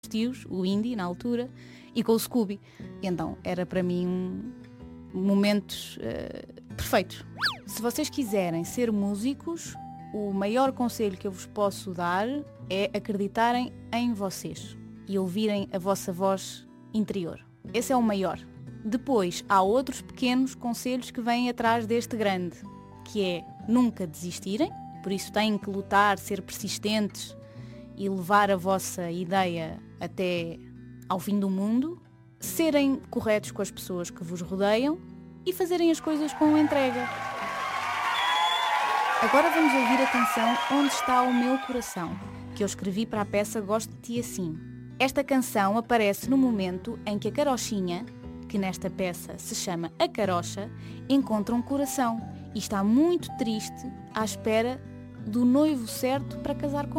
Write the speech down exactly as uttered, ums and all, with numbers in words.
tios, o Indy na altura, e com o Scooby. E então era para mim um, momentos uh, perfeitos. Se vocês quiserem ser músicos, o maior conselho que eu vos posso dar é acreditarem em vocês e ouvirem a vossa voz interior. Esse é o maior. Depois há outros pequenos conselhos que vêm atrás deste grande, que é nunca desistirem, por isso têm que lutar, ser persistentes e levar a vossa ideia até ao fim do mundo, serem corretos com as pessoas que vos rodeiam e fazerem as coisas com entrega. Agora vamos ouvir a canção Onde Está o Meu Coração, que eu escrevi para a peça Gosto de Ti Assim. Esta canção aparece no momento em que a carochinha, que nesta peça se chama A Carocha, encontra um coração e está muito triste à espera do noivo certo para casar com